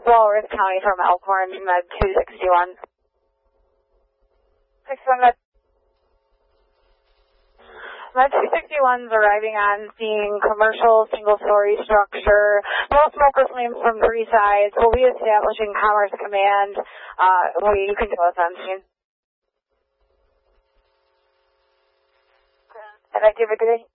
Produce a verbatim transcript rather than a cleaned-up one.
Walworth County from Elkhorn, Med two sixty-one. sixty-one Med. Med two sixty-one's arriving on scene, commercial single-story structure, no smoker flames from three sides. We'll be establishing Commerce Command. Uh, we, you can tell us on scene. Effective today.